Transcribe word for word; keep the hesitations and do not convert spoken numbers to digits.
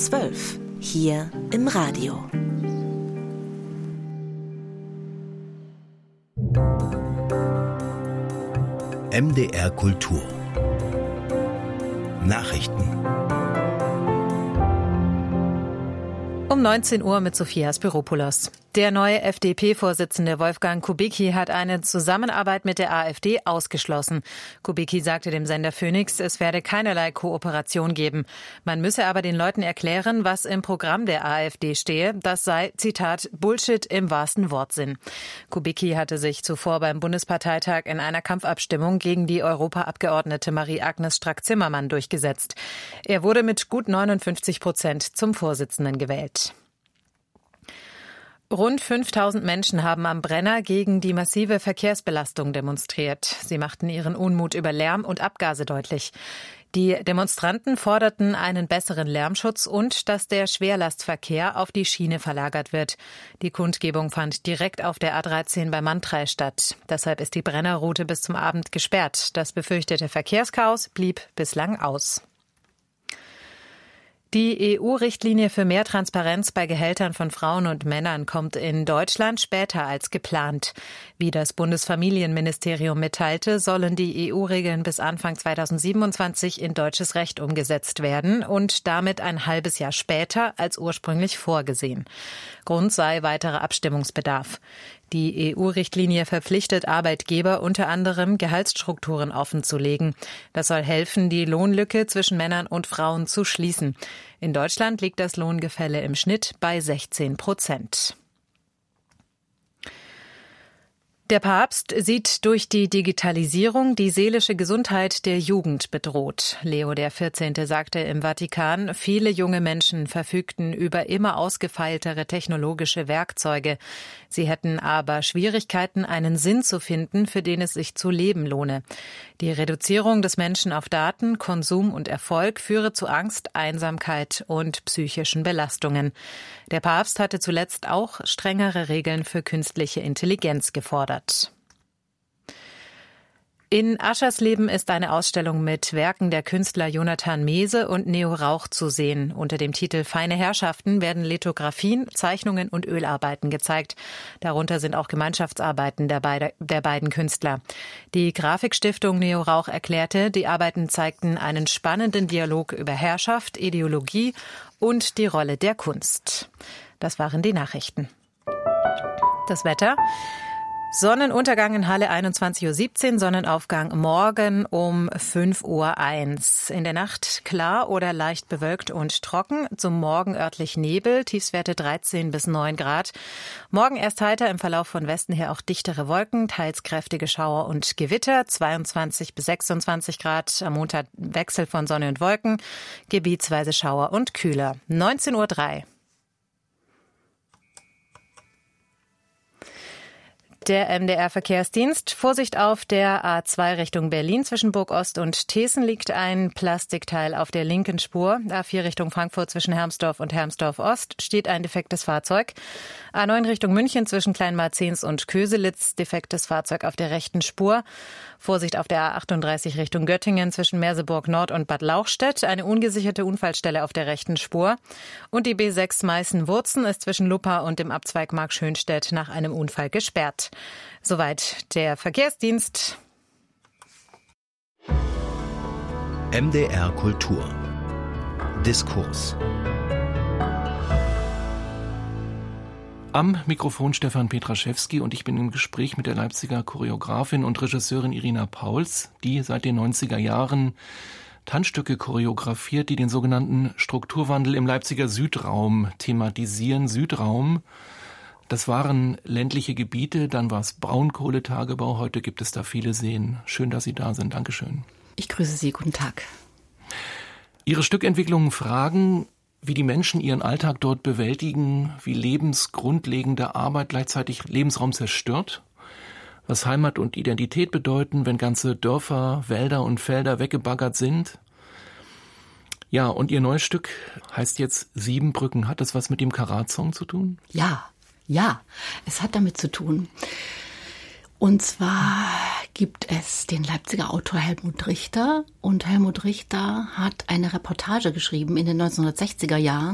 zwölf, hier im Radio. M D R Kultur Nachrichten. Um neunzehn Uhr mit Sophia Spiropoulos. Der neue F D P-Vorsitzende Wolfgang Kubicki hat eine Zusammenarbeit mit der AfD ausgeschlossen. Kubicki sagte dem Sender Phoenix, es werde keinerlei Kooperation geben. Man müsse aber den Leuten erklären, was im Programm der AfD stehe. Das sei, Zitat, Bullshit im wahrsten Wortsinn. Kubicki hatte sich zuvor beim Bundesparteitag in einer Kampfabstimmung gegen die Europaabgeordnete Marie-Agnes Strack-Zimmermann durchgesetzt. Er wurde mit gut neunundfünfzig Prozent zum Vorsitzenden gewählt. Rund fünftausend Menschen haben am Brenner gegen die massive Verkehrsbelastung demonstriert. Sie machten ihren Unmut über Lärm und Abgase deutlich. Die Demonstranten forderten einen besseren Lärmschutz und dass der Schwerlastverkehr auf die Schiene verlagert wird. Die Kundgebung fand direkt auf der A dreizehn bei Mantrai statt. Deshalb ist die Brennerroute bis zum Abend gesperrt. Das befürchtete Verkehrschaos blieb bislang aus. Die E U-Richtlinie für mehr Transparenz bei Gehältern von Frauen und Männern kommt in Deutschland später als geplant. Wie das Bundesfamilienministerium mitteilte, sollen die E U-Regeln bis Anfang zweitausendsiebenundzwanzig in deutsches Recht umgesetzt werden und damit ein halbes Jahr später als ursprünglich vorgesehen. Grund sei weiterer Abstimmungsbedarf. Die E U-Richtlinie verpflichtet Arbeitgeber unter anderem, Gehaltsstrukturen offenzulegen. Das soll helfen, die Lohnlücke zwischen Männern und Frauen zu schließen. In Deutschland liegt das Lohngefälle im Schnitt bei sechzehn Prozent. Der Papst sieht durch die Digitalisierung die seelische Gesundheit der Jugend bedroht. Leo der vierzehnte sagte im Vatikan, viele junge Menschen verfügten über immer ausgefeiltere technologische Werkzeuge. Sie hätten aber Schwierigkeiten, einen Sinn zu finden, für den es sich zu leben lohne. Die Reduzierung des Menschen auf Daten, Konsum und Erfolg führe zu Angst, Einsamkeit und psychischen Belastungen. Der Papst hatte zuletzt auch strengere Regeln für künstliche Intelligenz gefordert. In Aschersleben ist eine Ausstellung mit Werken der Künstler Jonathan Mese und Neo Rauch zu sehen. Unter dem Titel Feine Herrschaften werden Lithografien, Zeichnungen und Ölarbeiten gezeigt. Darunter sind auch Gemeinschaftsarbeiten der, beide, der beiden Künstler. Die Grafikstiftung Neo Rauch erklärte, die Arbeiten zeigten einen spannenden Dialog über Herrschaft, Ideologie und die Rolle der Kunst. Das waren die Nachrichten. Das Wetter. Sonnenuntergang in Halle einundzwanzig Uhr siebzehn, Sonnenaufgang morgen um fünf Uhr eins. In der Nacht klar oder leicht bewölkt und trocken, zum Morgen örtlich Nebel, Tiefstwerte dreizehn bis neun Grad. Morgen erst heiter, im Verlauf von Westen her auch dichtere Wolken, teils kräftige Schauer und Gewitter, zweiundzwanzig bis sechsundzwanzig Grad. Am Montag Wechsel von Sonne und Wolken, gebietsweise Schauer und kühler. neunzehn Uhr drei. Der M D R-Verkehrsdienst. Vorsicht auf der A zwei Richtung Berlin. Zwischen Burg Ost und Thesen liegt ein Plastikteil auf der linken Spur. A vier Richtung Frankfurt zwischen Hermsdorf und Hermsdorf Ost steht ein defektes Fahrzeug. A neun Richtung München zwischen Kleinmarzens und Köselitz. Defektes Fahrzeug auf der rechten Spur. Vorsicht auf der A achtunddreißig Richtung Göttingen zwischen Merseburg Nord und Bad Lauchstädt. Eine ungesicherte Unfallstelle auf der rechten Spur. Und die B sechs Meißen-Wurzen ist zwischen Luppa und dem Abzweig Markschönstedt nach einem Unfall gesperrt. Soweit der Verkehrsdienst. M D R Kultur. Diskurs. Am Mikrofon Stefan Petraschewski und ich bin im Gespräch mit der Leipziger Choreografin und Regisseurin Irina Pauls, die seit den neunziger Jahren Tanzstücke choreografiert, die den sogenannten Strukturwandel im Leipziger Südraum thematisieren. Südraum, das waren ländliche Gebiete, dann war es Braunkohletagebau, heute gibt es da viele Seen. Schön, dass Sie da sind. Dankeschön. Ich grüße Sie. Guten Tag. Ihre Stückentwicklungen fragen, wie die Menschen ihren Alltag dort bewältigen, wie lebensgrundlegende Arbeit gleichzeitig Lebensraum zerstört, was Heimat und Identität bedeuten, wenn ganze Dörfer, Wälder und Felder weggebaggert sind. Ja, und Ihr neues Stück heißt jetzt Sieben Brücken. Hat das was mit dem Karat-Song zu tun? Ja, ja, es hat damit zu tun. Und zwar gibt es den Leipziger Autor Helmut Richter. Und Helmut Richter hat eine Reportage geschrieben in den neunzehnhundertsechziger Jahren